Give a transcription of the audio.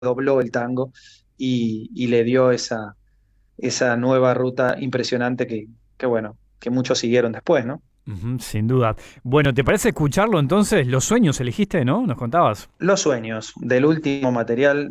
dobló el tango y le dio esa nueva ruta impresionante que bueno, que muchos siguieron después, ¿no? Ujú, sin duda. Bueno, ¿te parece escucharlo entonces? Los sueños elegiste, ¿no? Nos contabas. Los sueños del último material